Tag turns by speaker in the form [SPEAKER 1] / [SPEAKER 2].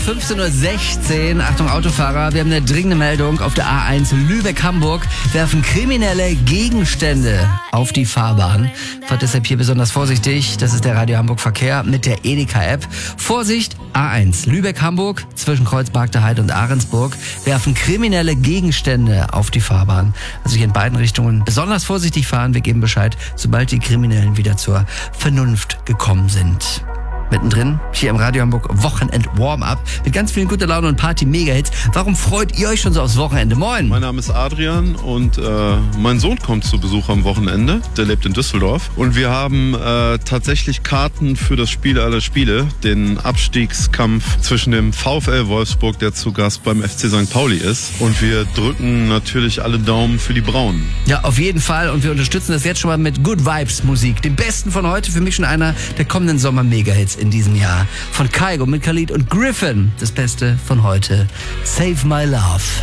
[SPEAKER 1] 15.16 Uhr. Achtung Autofahrer, wir haben eine dringende Meldung. Auf der A1 Lübeck-Hamburg werfen kriminelle Gegenstände auf die Fahrbahn. Fahrt deshalb hier besonders vorsichtig. Das ist der Radio Hamburg Verkehr mit der Edeka-App. Vorsicht, A1 Lübeck-Hamburg zwischen Kreuzberg Heide und Ahrensburg werfen kriminelle Gegenstände auf die Fahrbahn. Also hier in beiden Richtungen besonders vorsichtig fahren. Wir geben Bescheid, sobald die Kriminellen wieder zur Vernunft gekommen sind. Mittendrin, hier im Radio Hamburg Wochenend-Warm-Up mit ganz vielen gute Laune und Party-Mega-Hits. Warum freut ihr euch schon so aufs Wochenende? Moin!
[SPEAKER 2] Mein Name ist Adrian und mein Sohn kommt zu Besuch am Wochenende. Der lebt in Düsseldorf. Und wir haben tatsächlich Karten für das Spiel aller Spiele, den Abstiegskampf zwischen dem VfL Wolfsburg, der zu Gast beim FC St. Pauli ist. Und wir drücken natürlich alle Daumen für die Braunen.
[SPEAKER 1] Ja, auf jeden Fall. Und wir unterstützen das jetzt schon mal mit Good Vibes Musik. Dem besten von heute, für mich schon einer der kommenden Sommer-Mega-Hits in diesem Jahr. Von Kygo mit Khalid und Griffin. Das Beste von heute. Save My Love.